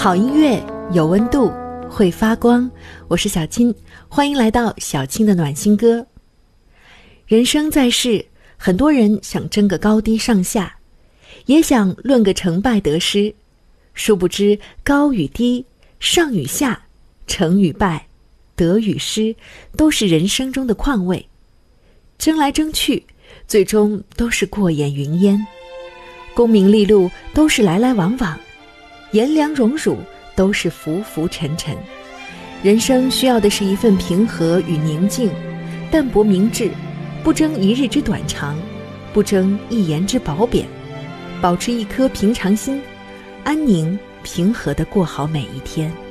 好音乐有温度，会发光。我是小青，欢迎来到小青的暖心歌。人生在世，很多人想争个高低上下，也想论个成败得失，殊不知高与低，上与下，成与败，得与失，都是人生中的况味。争来争去，最终都是过眼云烟。功名利禄都是来来往往，炎凉荣辱都是浮浮沉沉。人生需要的是一份平和与宁静，淡泊明志，不争一日之短长，不争一言之褒贬，保持一颗平常心，安宁平和地过好每一天。